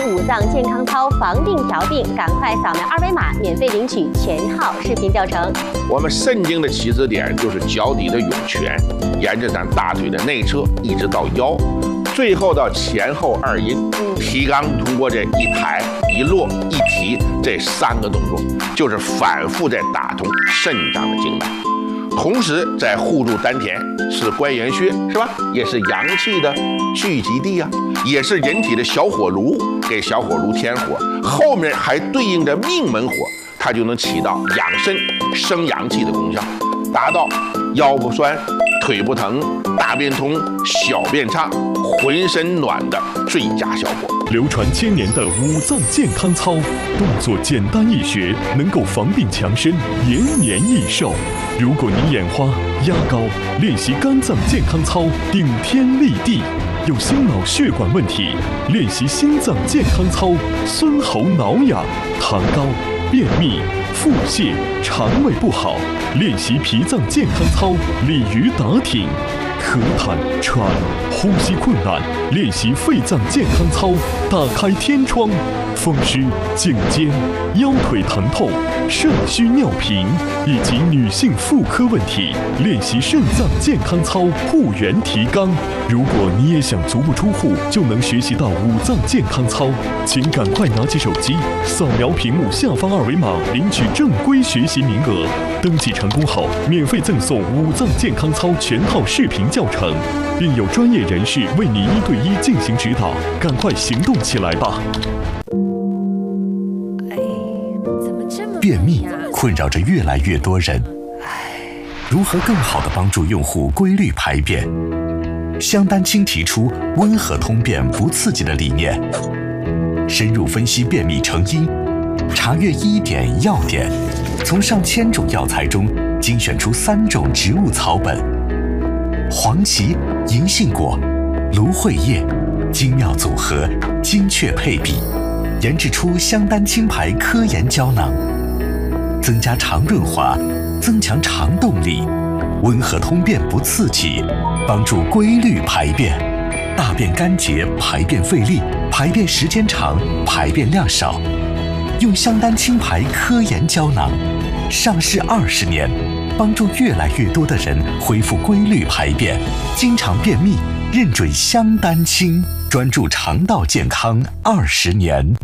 五脏健康操防病调病，赶快扫描2维码，免费领取全套视频教程。 我们肾经的起止点就是脚底的涌泉，沿着咱大腿的内侧一直到腰，最后到前后2阴。提肛通过这一抬一落一提这3个动作，就是反复在打通肾脏的经脉。同时在护住丹田，是关元穴，是吧？也是阳气的聚集地啊，也是人体的小火炉，给小火炉添火。后面还对应着命门火，它就能起到养肾生阳气的功效，达到腰不酸、腿不疼、大便通、小便畅、浑身暖的最佳效果。 流传1000年的五脏健康操，动作简单易学，能够防病强身，延年益寿。如果你眼花、压高，练习肝脏健康操，顶天立地；有心脑血管问题，练习心脏健康操，孙喉挠痒；痰高、便秘、腹泻、肠胃不好，练习脾脏健康操，鲤鱼打挺；咳痰、喘、呼吸困难，练习肺脏健康操，打开天窗；风湿、颈肩、腰腿疼痛、肾虚尿频以及女性妇科问题，练习肾脏健康操，护元提肛。如果你也想足不出户就能学习到五脏健康操，请赶快拿起手机，扫描屏幕下方2维码，领取正规学习名额。登记成功后，免费赠送五脏健康操全套视频教程，并有专业人士为你1对1进行指导。赶快行动起来吧！ 便秘困扰着越来越多人，如何更好地帮助用户规律排便？香丹青提出温和通便不刺激的理念，深入分析便秘成因，查阅医典药典，从上千种药材中精选出3种植物草本，黄芪、银杏果、芦荟叶，精妙组合，精确配比，研制出香丹青牌科研胶囊，增加肠润滑，增强肠动力，温和通便不刺激，帮助规律排便，大便干结，排便费力，排便时间长，排便量少。用香丹青牌科研胶囊，上市20年，帮助越来越多的人恢复规律排便。经常便秘，认准香丹青，专注肠道健康20年。